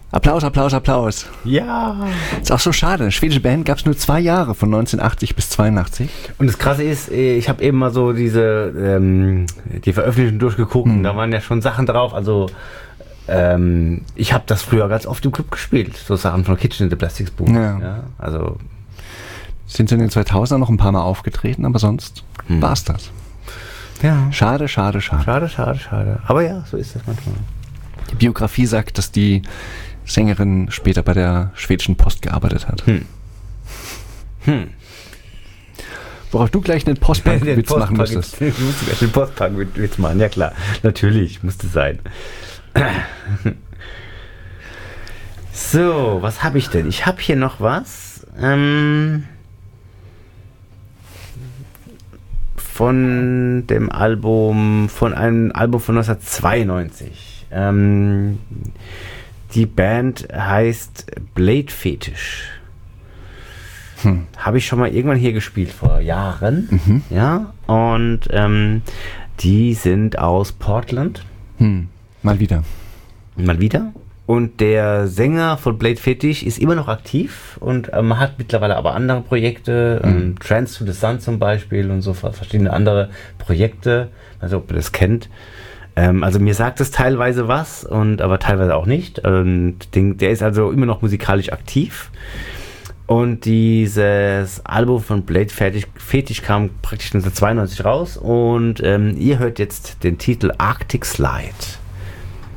Applaus, Applaus, Applaus. Ja. Ist auch so schade. Eine schwedische Band gab es nur 2 Jahre, von 1980 bis 82. Und das Krasse ist, ich habe eben mal so die Veröffentlichungen durchgeguckt und da waren ja schon Sachen drauf. Also ich habe das früher ganz oft im Club gespielt. So Sachen von Kitchen in the Plastic Spoon. Ja, also sind in den 2000ern noch ein paar Mal aufgetreten, aber sonst war's das. Ja. Schade, schade, schade. Schade. Aber ja, so ist das manchmal. Die Biografie sagt, dass die Sängerin später bei der schwedischen Post gearbeitet hat. Worauf du gleich einen Postbank-Witz machen müsstest. Ich musste gleich einen Postbank-Witz machen, ja klar. Natürlich, musste sein. So, was habe ich denn? Ich habe hier noch was. Von einem Album von 1992. Die Band heißt Blade Fetish. Habe ich schon mal irgendwann hier gespielt vor Jahren. Ja, und die sind aus Portland. Mal wieder. Und der Sänger von Blade Fetish ist immer noch aktiv und hat mittlerweile aber andere Projekte, Trance to the Sun zum Beispiel und so verschiedene andere Projekte, also ob ihr das kennt. Also mir sagt es teilweise was, aber teilweise auch nicht. Und der ist also immer noch musikalisch aktiv. Und dieses Album von Blade Fetish kam praktisch 1992 raus und ihr hört jetzt den Titel Arctic Slide.